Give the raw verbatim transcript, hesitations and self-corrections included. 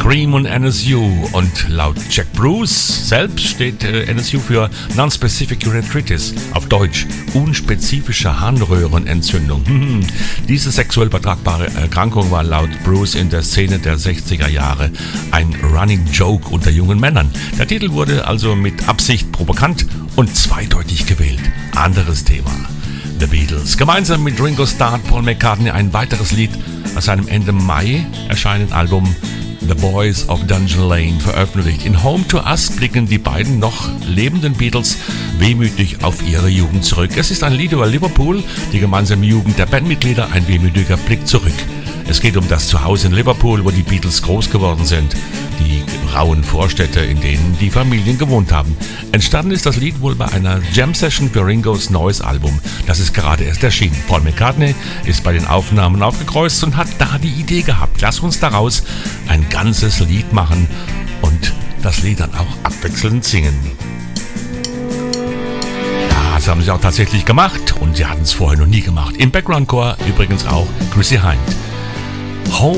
Cream und N S U. Und laut Jack Bruce selbst steht äh, N S U für Non-Specific Urethritis, auf Deutsch unspezifische Harnröhrenentzündung. Hm, diese sexuell übertragbare Erkrankung war laut Bruce in der Szene der sechziger Jahre ein Running Joke unter jungen Männern. Der Titel wurde also mit Absicht provokant und zweideutig gewählt. Anderes Thema. The Beatles. Gemeinsam mit Ringo Starr und Paul McCartney ein weiteres Lied aus seinem Ende Mai erscheinenden Album The Boys of Dungeon Lane veröffentlicht. In Home to Us blicken die beiden noch lebenden Beatles wehmütig auf ihre Jugend zurück. Es ist ein Lied über Liverpool, die gemeinsame Jugend der Bandmitglieder, ein wehmütiger Blick zurück. Es geht um das Zuhause in Liverpool, wo die Beatles groß geworden sind, die rauen Vorstädte, in denen die Familien gewohnt haben. Entstanden ist das Lied wohl bei einer Jam-Session für Ringos neues Album. Das ist gerade erst erschienen. Paul McCartney ist bei den Aufnahmen aufgekreuzt und hat da die Idee gehabt, lass uns daraus ein ganzes Lied machen und das Lied dann auch abwechselnd singen. Ja, das haben sie auch tatsächlich gemacht und sie hatten es vorher noch nie gemacht. Im Background-Chor übrigens auch Chrissie Hynde. Home